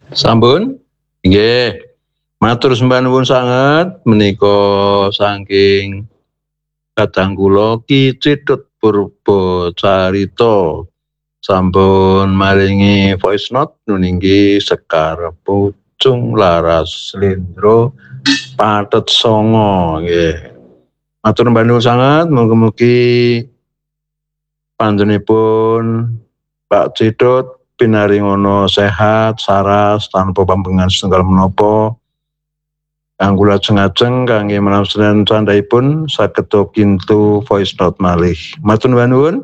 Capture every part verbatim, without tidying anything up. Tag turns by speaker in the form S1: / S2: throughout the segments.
S1: Sampun? Nggih. Matur sembah nuwun sanget menika saking kadang kula Ki Cidut Purbacarita sampun maringi voice note nuninggi Sekar Pucung Laras Slendro Pathet Sanga nggih. Matur sembah nuwun sanget mugi-mugi panjenenganipun Pak Cidut pinaringono sehat, saras, tanpa pambengan setunggal menapa. Kanggo lajeng-ajeng kangge menamsenen candhaipun saged kintu voice note malih. Matur nuwun.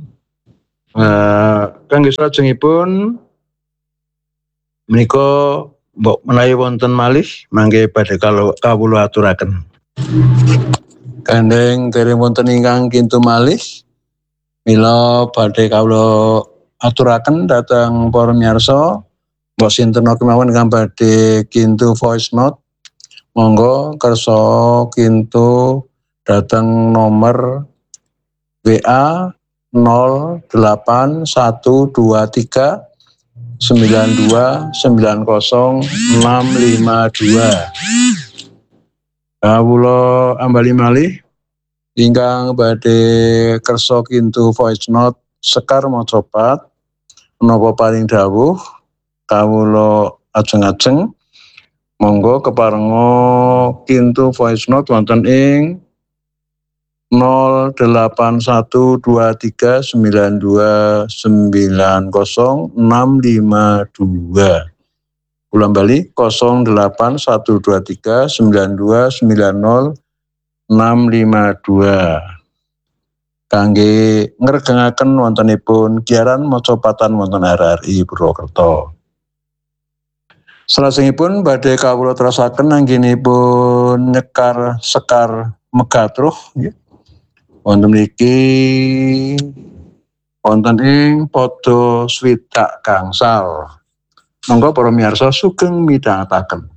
S1: Eh kangge salajengipun menika mbok menawi wonten malih mangke badhe kawula aturaken. Gandeng dereng wonten ingkang kintu malih mila badhe kawula aturaken dhateng para miyarsa mbok sinten kemawon ingkang badhe kintu voice note monggo kersa kintu dhateng nomor W A nol delapan satu dua tiga sembilan dua sembilan nol enam lima dua. Kawula ambali malih ingkang badhe kersa kintu voice note Sekar Mojopat menapa paring dawuh kawula ajeng-ajeng monggo keparenga kintu voice note wonten ing nol delapan satu dua tiga sembilan dua sembilan nol enam lima dua. Ulang bali nol delapan satu dua tiga sembilan dua sembilan nol enam lima dua. Kangge ngregengaken wontenipun giaran mocopatan wonten R R I Purwokerto. Salajengipun badhe kawula terasaken anggenipun nyekar Sekar Megatruh nggih. Wonten mriki wonten ing pada swidak gangsal. Monggo para miyarsa sugeng midhangetaken.